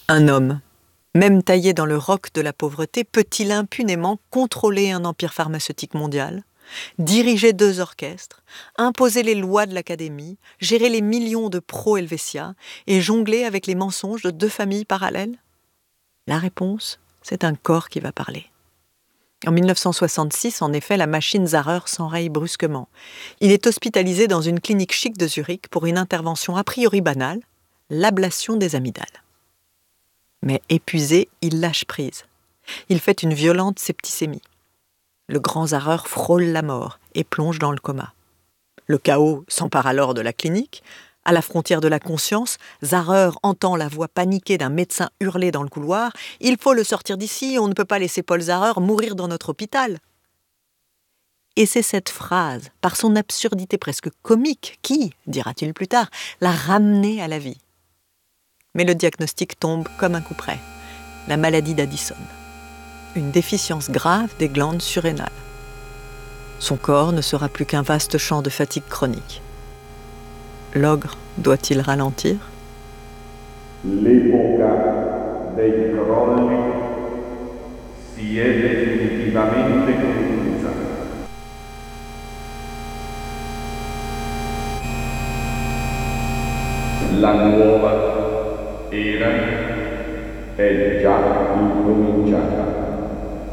Un homme, même taillé dans le roc de la pauvreté, peut-il impunément contrôler un empire pharmaceutique mondial, diriger 2 orchestres, imposer les lois de l'Académie, gérer les millions de pro-Helvetia et jongler avec les mensonges de 2 familles parallèles? La réponse, c'est un corps qui va parler. En 1966, en effet, la machine Zarer s'enraye brusquement. Il est hospitalisé dans une clinique chic de Zurich pour une intervention a priori banale, l'ablation des amygdales. Mais épuisé, il lâche prise. Il fait une violente septicémie. Le grand Zarer frôle la mort et plonge dans le coma. Le chaos s'empare alors de la clinique. À la frontière de la conscience, Zarer entend la voix paniquée d'un médecin hurler dans le couloir « Il faut le sortir d'ici, on ne peut pas laisser Paul Zarer mourir dans notre hôpital !» Et c'est cette phrase, par son absurdité presque comique, qui, dira-t-il plus tard, l'a ramené à la vie. Mais le diagnostic tombe comme un coup près. La maladie d'Addison. Une déficience grave des glandes surrénales. Son corps ne sera plus qu'un vaste champ de fatigue chronique. L'ogre doit-il ralentir? L'epoca dei crolli si è definitivamente conclusa. La nuova era è già incominciata.